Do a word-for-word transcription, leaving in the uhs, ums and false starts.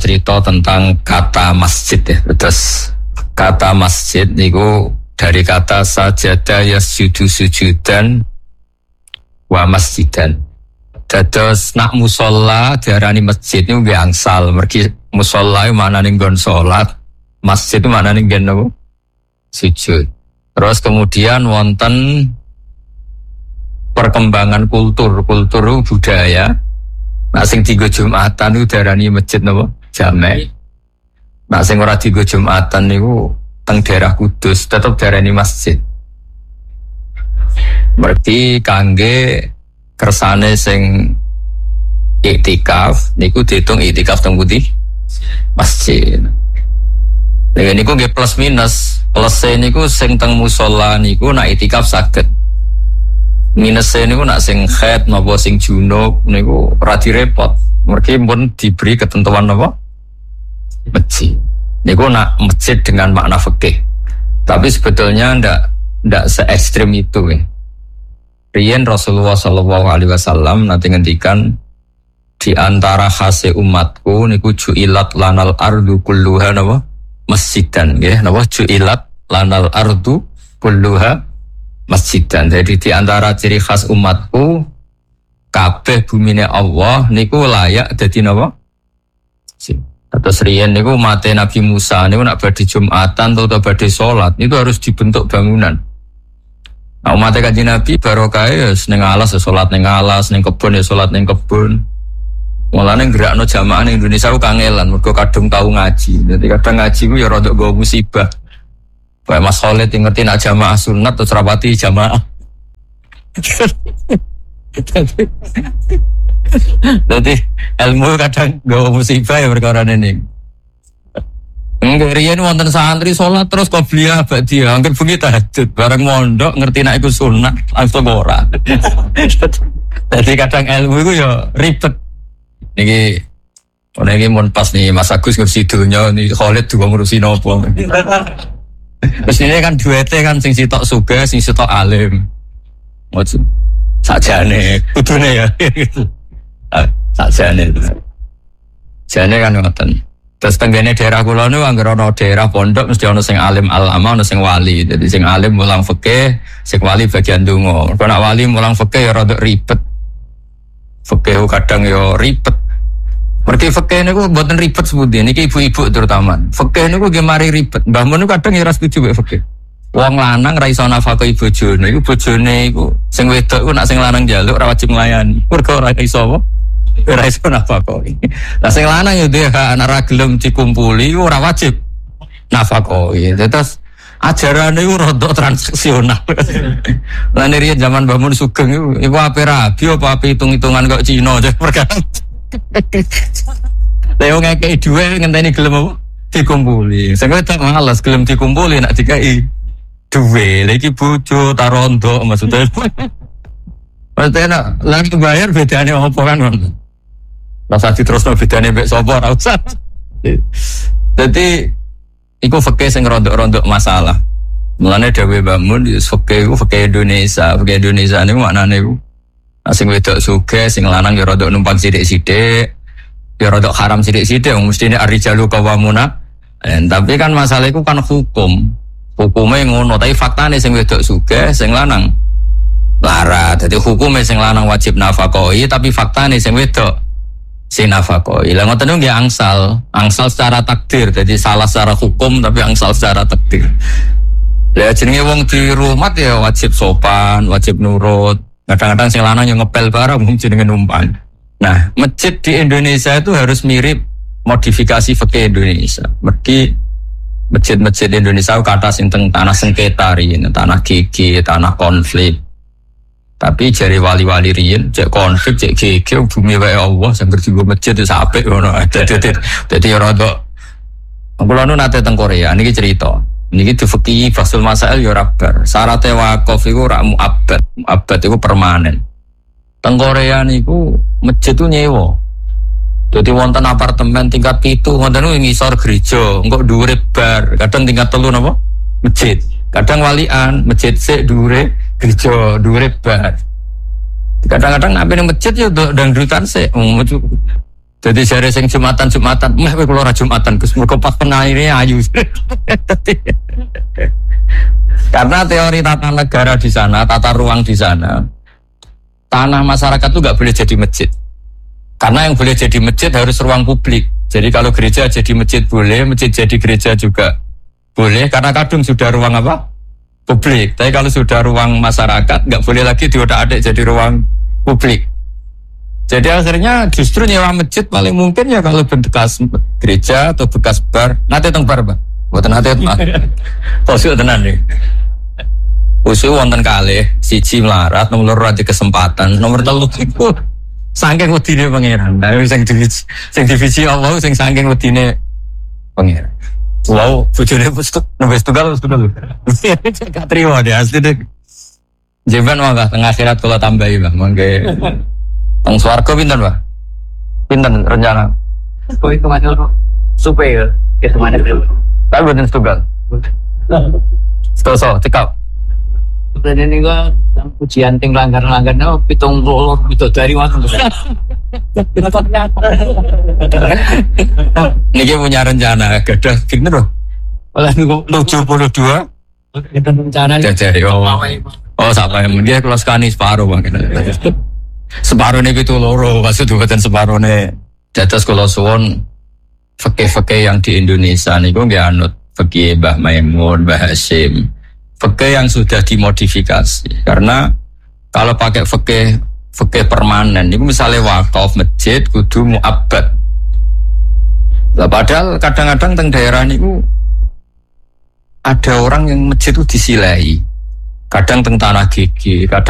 cerita tentang kata masjid ya. Terus kata masjid niku dari kata sajada yasjudu sujudan wa masjidan. Dados nak musola diarani masjid niku nggih angsal. Mergi musola maknane nggon salat, masjid itu maknane nggen napa? Sujud. Terus kemudian wonten perkembangan kultur, kultur budaya. Nak sing dienggo Jumatan niku diarani masjid napa? Jamek. Nak sing ora dienggo Jumatan niku teng daerah Kudus tetep diarani masjid. Berarti kangge kersane sing iktikaf niku diitung iktikaf teng putih masjid. Lha niku nggih plus minus. Plus niku sing teng musala niku nak iktikaf saged. Minus niku nak sing haid napa sing junub niku ora direpot. Mergi pun diberi ketentuan napa? Masjid. Niku nak masjid dengan makna fikih. Tapi sebetulnya ndak ndak se-ekstrem itu ya. Riyen Rasulullah sallallahu alaihi wasallam nanti ngendikan di antara khase umatku niku ju'ilat lanal ardu kulluha napa? Masjidan nggih napa ju'ilat lanal ardu kulluha masjidan. Jadi di antara ciri khas umatku kabeh bumine Allah niku layak dadi napa? Atau riyen niku mate Nabi Musa niku nak badhe Jumatan atau badhe salat itu harus dibentuk bangunan. Nah umat Kanjeng Nabi barokah ya ning alas ya salat ning alas, ning kebon ya salat ning kebon. Mulane gerakno jamaah ning Indonesia ku kangelan mergo kadung tau ngaji. Dadi kadang ngaji ku ya rada nggo musibah. Kayak Mas Khalid yang ngerti nak jamaah sunat terus rapati jamaah. Jadi ilmu kadang nggo musibah ya perkara ini. Enggak riyen wonten santri salat terus qobliyah ba'diyah angger bengi tahajud bareng mondok ngerti nek iku sunat langsung ora. Jadi kadang ilmu iku ya ribet. Niki ora iki mun pas nih Mas Agus ngurusi donya ni Khalid juga ngurusi nopo. Terus ini kan duete kan sing sitok sugih sing sitok alim. Maksud sakjane kudune ya. Sakjane. Jane kan ngoten. Terus tenggene daerah kula niku anggere ana daerah pondok mesti ana sing alim alama, ana sing wali. Jadi sing alim mulang fikih, sing wali bagian donga. Kalau nak wali mulang fikih ya rada ribet. Fikih kadang ya ribet. Mergi fikih niku mboten ribet sebuti niki ibu-ibu terutama. Fikih niku nggih mari ribet. Mbah mun kadang ya ora setuju mek fikih. Wong lanang ra iso nafkahi bojone, iku bojone iku sing wedok iku nak sing lanang njaluk ora wajib nglayani. Mergo ora iso apa? Ora iso nafkahi. Lah sing lanang ya dhek anak ra gelem dikumpuli ora wajib nafkahi. Terus ajarane iku rada transaksional. Lan riyen zaman Mbah Mun Sugeng iku iku ape rabi apa ape hitung-hitungan kok Cina aja perkara. Lha wong ngekeki dhuwit ngenteni gelem apa? Dikumpuli. Sing tak males gelem dikumpuli nak dikai dhuwit. Lha iki bojo ta rondo maksudnya. Maksudnya lan bayar bedane apa kan ngono. Rasa diterusno bedane mbek sapa ora usah. Dadi iku fikih sing rondok-rondok masalah. Mulane dawuh Mbah Mun fikih iku fikih Indonesia, fikih Indonesia niku maknane iku sing wedok sugih, sing lanang ya rondok numpang sithik-sithik. Ya rondok haram sithik-sithik wong mestine ar-rijalu qawwamuna. Eh, tapi kan masalah iku kan hukum. Hukume ngono, tapi faktane sing wedok sugih, sing lanang lara. Dadi hukume sing lanang wajib nafkahi, tapi faktane sing wedok sing nafkahi. Lah ngoten nggih angsal, angsal secara takdir. Jadi salah secara hukum tapi angsal secara takdir. Lah jenenge wong di rumah ya wajib sopan, wajib nurut. Kadang-kadang sing lanang yang ngepel barang mung jenenge numpang. Nah, masjid di Indonesia itu harus mirip modifikasi fikih Indonesia. Mergi masjid-masjid Indonesia kata sing teng tanah sengketa riyen, tanah gigi, tanah konflik. Tapi jari wali-wali riyen cek konflik, cek gigi bumi wae Allah sing berjiwa masjid itu apik ngono. Dadi dadi ora kok. Kula nu nate teng Korea niki cerita. Niki difikih fasul masail ya ora bar. Syaratnya wakaf iku ora muabbad. Muabbad iku permanen. Teng Korea niku masjid itu nyewa. Jadi wonten apartemen tingkat pitu, wonten niku ngisor gereja, engko dhuwure bar, kadang tingkat telu napa? Masjid. Kadang walian, masjid sik dhuwure gereja, dhuwure bar. Kadang-kadang nek ning masjid yo dangdutan sik. Jadi jare sing Jumatan-Jumatan, meh kowe kula ora Jumatan Gus, mergo pas penaire ayu. Karena teori tata negara di sana, tata ruang di sana, tanah masyarakat itu nggak boleh jadi masjid. Karena yang boleh jadi masjid harus ruang publik. Jadi kalau gereja jadi masjid boleh, masjid jadi gereja juga boleh. Karena kadung sudah ruang apa? Publik. Tapi kalau sudah ruang masyarakat, nggak boleh lagi diodak-adik jadi ruang publik. Jadi akhirnya justru nyewa masjid paling mungkin ya kalau bekas gereja atau bekas bar. Nanti teng bar, Pak. Buat nanti mah. Poso tenan nih. Poso wonten kalih, siji melarat, nomor loro ati kesempatan, nomor telu iku saking wedine pangeran. Nah, sing divisi sing divisi Allah sing saking wedine pangeran. Wow, bojone wis wis tunggal wis tunggal. Gak trimo deh asli deh. Jeban mangga teng akhirat kula tambahi, Bang. Mangke teng swarga pinten, Pak? Pinten rencana? Oh itu mana lo? Supaya ya kemana dulu? Tapi buatin setunggal. Stoso, cekap. Sebenarnya ini gua ujian ting langgar-langgar no pitung puluh itu dari mana? Niki punya rencana gadah pinten lho? Oleh niku tujuh puluh dua. kita rencana Jajari oh. Oh, sampai dia kelas kani separuh Bang. Separuh ini itu loro, maksud buatan separuh ini. Dados kula suwun fikih-fikih yang di Indonesia niku nggih anut fikih Mbah Maimun, Mbah Hasyim. Fikih yang sudah dimodifikasi. Karena kalau pakai fikih fikih permanen niku misalnya wakaf masjid kudu muabbad. Lah padahal kadang-kadang teng daerah niku ada orang yang masjid itu disilai. Kadang teng tanah gigi, kadang